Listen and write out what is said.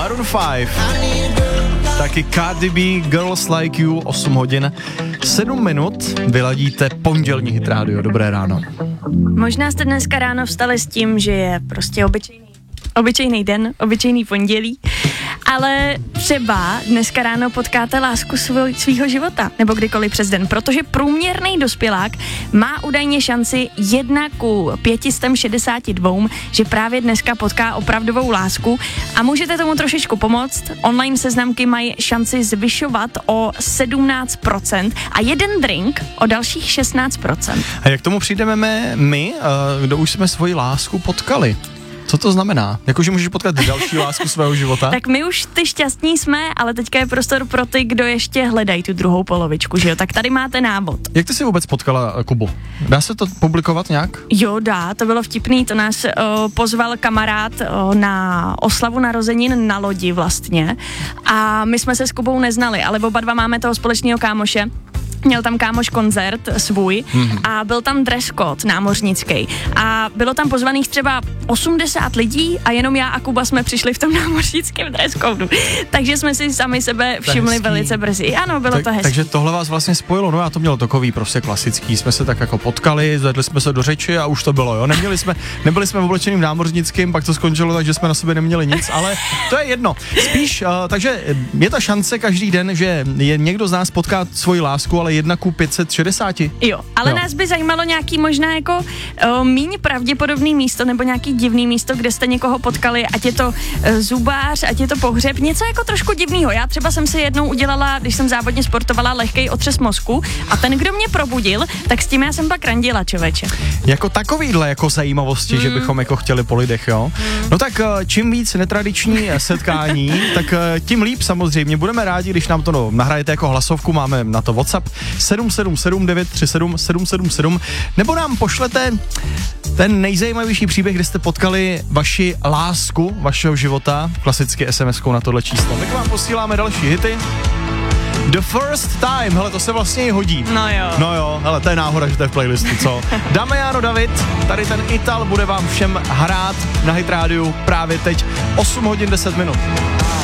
Maroon 5. Taky Cardi B, Girls Like You, 8 hodin, 7 minut, vyladíte pondělní Hit Radio. Dobré ráno. Možná jste dneska ráno vstali s tím, že je prostě obyčejný den, obyčejný pondělí, ale třeba dneska ráno potkáte lásku svýho života, nebo kdykoliv přes den, protože průměrný dospělák má údajně šanci 1:562, že právě dneska potká opravdovou lásku a můžete tomu trošičku pomoct. Online seznamky mají šanci zvyšovat o 17% a jeden drink o dalších 16%. A jak tomu přijdeme my, kdo už jsme svoji lásku potkali? Co to znamená? Jakože můžeš potkat další lásku svého života? Tak my už ty šťastní jsme, ale teďka je prostor pro ty, kdo ještě hledají tu druhou polovičku, že jo? Tak tady máte návod. Jak ty jsi vůbec potkala Kubu? Dá se to publikovat nějak? Jo, dá, to bylo vtipný, to nás pozval kamarád na oslavu narozenin na lodi vlastně a my jsme se s Kubou neznali, ale oba dva máme toho společného kámoše. Měl tam kámoš koncert svůj a byl tam dress code námořnický a bylo tam pozvaných třeba 80 lidí a jenom já a Kuba jsme přišli v tom námořnickém dress codeu. Takže jsme si sami sebe všimli velice brzy. Ano, bylo to hezké. Takže tohle vás vlastně spojilo, no já to měl takový prostě klasický, jsme se tak jako potkali, zvedli jsme se do řeči a už to bylo, jo. Nebyli jsme oblečeným námořnickým, pak to skončilo, takže jsme na sobě neměli nic, ale to je jedno. Spíš, takže je ta šance každý den, že je někdo z nás potká svoji lásku, ale 1:560. Jo, ale nás by zajímalo nějaký možná jako míň pravděpodobný místo nebo nějaký divný místo, kde jste někoho potkali, ať je to zubář, ať je to pohřeb, něco jako trošku divného. Já třeba jsem si jednou udělala, když jsem závodně sportovala, lehkej otřes mozku a ten, kdo mě probudil, tak s tím já jsem pak randila, člověče. Jako takovýhle jako zajímavosti, že bychom jako chtěli po lidech, jo? No tak čím víc netradiční setkání, tak tím líp samozřejmě. Budeme rádi, když nám to nahrajete jako hlasovku, máme na to WhatsApp 777 937 777, nebo nám pošlete ten nejzajímavější příběh, kde jste potkali vaši lásku vašeho života, klasicky SMS-kou na tohle číslo. Tak vám posíláme další hity. The First Time, hele, to se vlastně i hodí. No jo, hele, to je náhoda, že to je v playlistu, co? Damiano David, tady ten Ital bude vám všem hrát na Hit Rádiu právě teď, 8 hodin 10 minut.